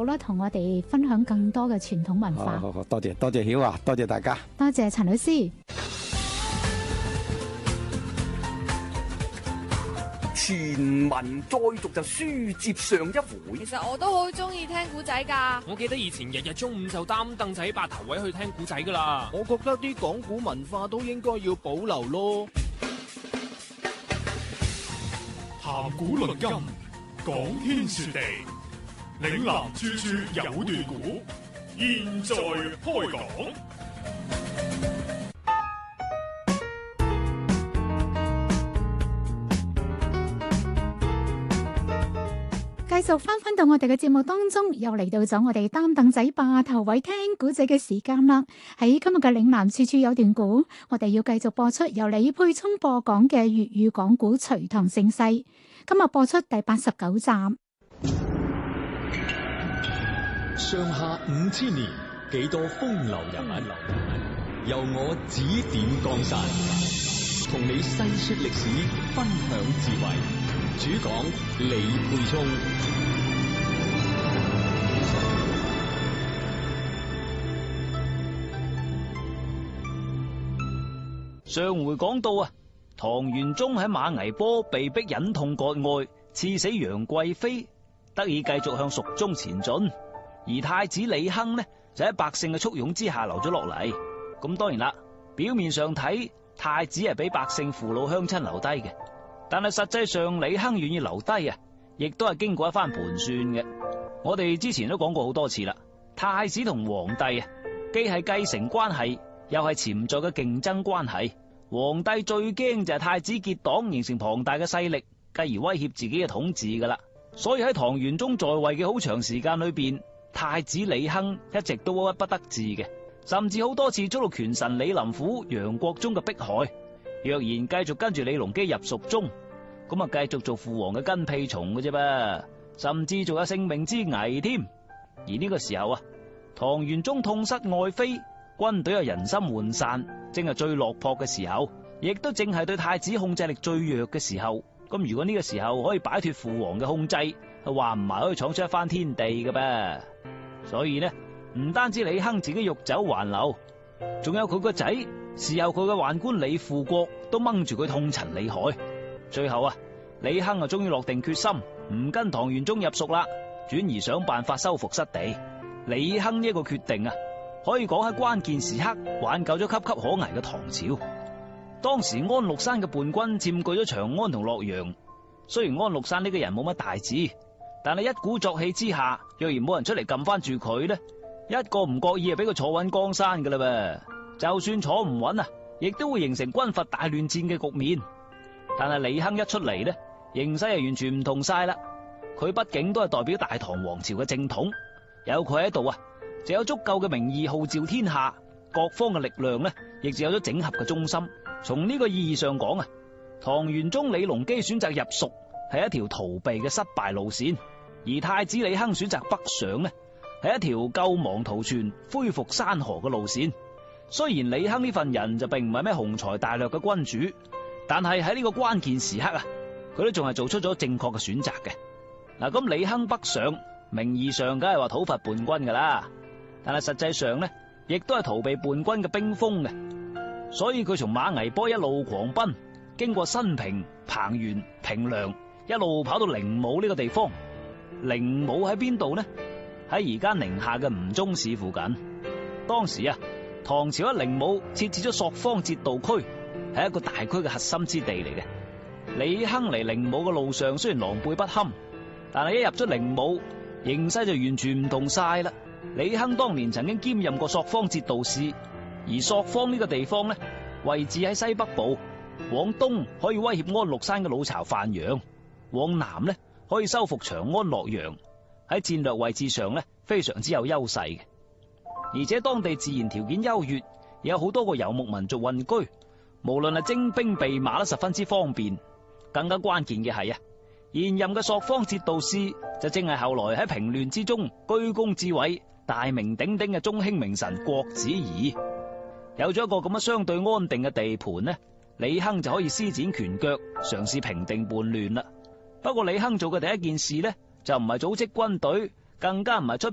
啦，同我哋分享更多嘅傳統文化。 好，多謝曉華，多謝大家， 多謝陳老師。 前文再續就書接上一回。 其實我都好中意聽古仔噶。 我記得以前日日中午就擔凳仔霸頭位去聽古仔噶啦。 我覺得啲講古文化都應該要保留咯。 談古論今，講天說地，嶺南處處有段古，現在開講。 繼續翻到我哋嘅節目當中，又嚟到咗我哋擔凳仔霸頭位聽古仔嘅時間啦。喺今日嘅嶺南處處有段古，我哋要繼續播出由李佩聰播講嘅粵語講古《隋唐盛世》，今日播出第89集。 上下5000年，幾多風流人物，由我指點江山，同你細說歷史，分享智慧。主講李佩聰。 上回講到啊，唐玄宗喺馬嵬坡被逼忍痛割愛，賜死楊貴妃，得以繼續向蜀中前進。而太子李亨呢，就喺百姓嘅簇擁之下留咗落嚟。咁當然啦，表面上睇太子係俾百姓父老鄉親留低嘅。但係實際上李亨願意留低啊，亦都係經過一番盤算嘅。我哋之前都講過好多次啦，太子同皇帝啊，既係繼承關係，又係潛在嘅競爭關係。皇帝最驚就係太子結黨，形成龐大嘅勢力，繼而威脅自己嘅統治噶啦。所以喺唐玄宗在位嘅好長時間裏邊，太子李亨一直都鬱鬱不得志嘅，甚至好多次遭到權臣李林甫、楊國忠嘅迫害。若然繼續跟住李隆基入蜀中，咁啊繼續做父皇嘅跟屁蟲嘅啫噃，甚至仲有性命之危添。而呢個時候啊，唐玄宗痛失愛妃，軍隊又人心渙散，正係最落魄嘅時候，亦都正係對太子控制力最弱嘅時候。咁如果呢個時候可以擺脫父皇嘅控制，話唔埋可以闖出一番天地嘅噃。所以呢，唔單止李亨自己欲走還留，仲有佢個仔，事後佢嘅宦官李富國都掹住佢痛陳厲害。最後啊，李亨啊終於落定決心，唔跟唐玄宗入蜀啦，轉而想辦法收復失地。李亨呢一個決定啊，可以講喺關鍵時刻挽救咗岌岌可危嘅唐朝。當時安祿山嘅叛軍佔據咗長安同洛陽，雖然安祿山呢個人冇乜大志，但係一鼓作氣之下，若然冇人出嚟撳翻住佢呢，一個唔覺意就俾佢坐穩江山噶啦噃。就算坐唔穩啊，亦都會形成軍閥大亂戰嘅局面。但係李亨一出嚟呢，形勢係完全唔同晒啦。佢畢竟都係代表大唐王朝嘅正統，有佢喺度啊，就有足夠嘅名義號召天下，各方嘅力量呢，亦就有咗整合嘅中心。從呢個意義上講啊，唐玄宗李隆基選擇入蜀係一條逃避嘅失敗路線，而太子李亨選擇北上呢，係一條救亡圖存、恢復山河嘅路線。雖然李亨呢份人就並唔係咩雄才大略嘅君主，但係喺呢個關鍵時刻啊，佢都仲係做出咗正確嘅選擇嘅。嗱，咁李亨北上，名義上梗係話討伐叛軍噶啦，但係實際上呢，亦都係逃避叛軍嘅兵鋒嘅。所以佢從馬嵬坡一路狂奔，經過新平、彭原、平涼，一路跑到靈武呢個地方。靈武喺邊度呢？喺而家寧夏嘅吳忠市附近。當時啊，唐朝喺靈武設置咗朔方節度區，係一個大區嘅核心之地嚟嘅。李亨嚟靈武嘅路上雖然狼狽不堪，但係一入咗靈武，形勢就完全唔同晒啦。李亨當年曾經兼任過朔方節度使。而朔方呢個地方呢，位置喺西北部，往東可以威脅安祿山嘅老巢范陽，往南呢可以收復長安洛陽，喺戰略位置上呢非常之有優勢嘅。而且當地自然條件優越，有好多個游牧民族混居，無論係徵兵備馬都十分之方便。更加關鍵嘅係啊，現任嘅朔方節度使就正係後來喺平亂之中居功至偉、大名鼎鼎嘅中興名臣郭子儀。有咗一個咁樣相對安定嘅地盤呢，李亨就可以施展拳腳，嘗試平定叛亂啦。不過李亨做嘅第一件事呢，就唔係組織軍隊，更加唔係出